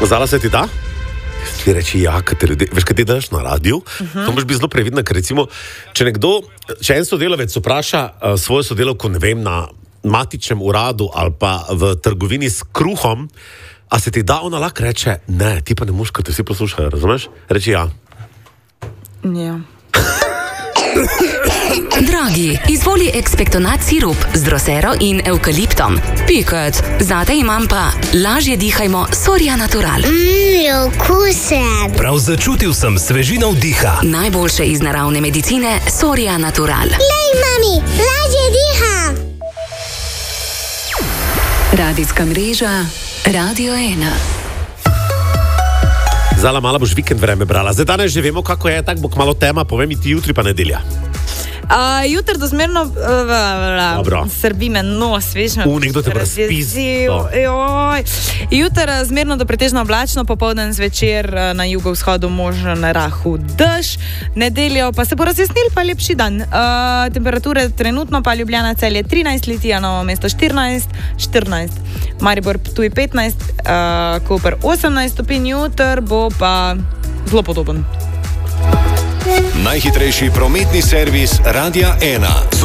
Zala se ti da? Ti reči, ja, veš, kaj ti daš na radiju, to moraš biti zelo previdna, ker recimo, če en sodelavec vpraša svojo sodelavko, ne vem, na matičnem uradu ali pa v trgovini s kruhom, a se ti da, ona lahko reče, ne, ti pa ne moš, ker te vsi poslušajo, razumeš? Reči ja. Ja. Dragi, izvoli ekspektonat sirup z drosero in evkaliptom. Piket, zate imam pa lažje dihajmo Soria Natural. Okusen. Prav začutil sem svežino vdiha. Najboljše iz naravne medicine Soria Natural. Lej, mami, lažje diham. Radijska mreža Radio 1. Zala, malo boš vikend vreme brala. Zdaj danes že vemo, kako je, tako bo kmalo tema, povem mi ti jutri pa nedelja. Jutri dozmerno srbi me nos, veš. Nekdo te razpizil. Jutri zmerno do pretežno oblačno, popoldan zvečer na jugovzhodu možen rahul dež. Nedeljo pa se bo razjasnil, pa lepši dan. Temperature trenutno pa Ljubljana, Celje 13, Litija, Novo mesto 14, Maribor Ptuj 15, Koper 18 stopinj, jutri bo pa zelo podoben. Najhitrejši prometni servis Radia 1.